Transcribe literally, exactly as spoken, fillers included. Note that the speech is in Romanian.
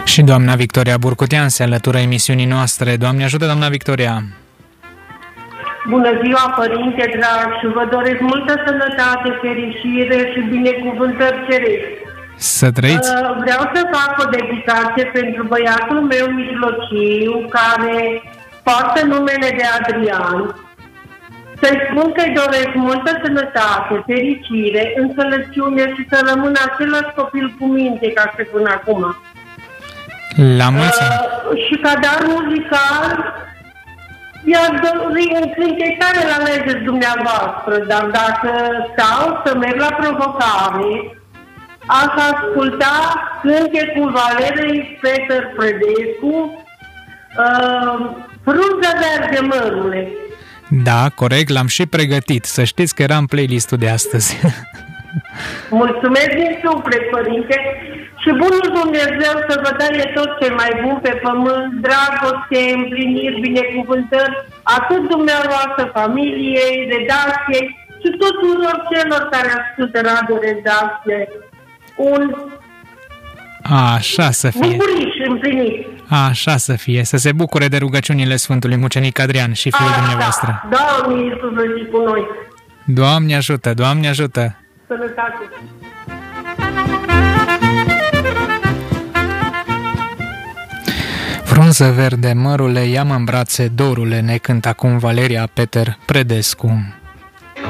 Și doamna Victoria Burcutean se alătură emisiunii noastre. Doamne ajută, doamna Victoria! Bună ziua, părinte drag, și vă doresc multă sănătate, fericire și binecuvântări cerești. Să trăiți! Vreau să fac o dedicație pentru băiatul meu mijlociu, care poartă numele de Adrian. Să-i spun că-i doresc multă sănătate, fericire, înțelepciune și să rămână același copil cu minte ca și până acum. La mulți ani! Uh, și ca dar muzical, i-ar dori un cântecare la alegeți dumneavoastră, dar dacă stau să merg la provocare, aș asculta cântecul Valerei Peter Predescu, uh, Frunza verde, mărule. Da, corect, l-am și pregătit. Să știți că era în playlist-ul de astăzi. Mulțumesc din suflet, părinte, și bunul Dumnezeu să vă dea tot cel mai bun pe pământ, dragoste, împliniri, binecuvântări, atât dumneavoastră, familiei, redacției și tuturor celor care ascultă Radio Redacție. Un Așa să fie. bucuriș împlinit. Așa să fie, să se bucure de rugăciunile Sfântului Mucenic Adrian și fiul Așa. dumneavoastră. Doamne Iisus, să fii cu noi. Doamne ajută, Doamne ajută! Sănătate! Frunză verde, mărule, ia-mă în brațe, dorule, ne cântă acum Valeria Peter Predescu.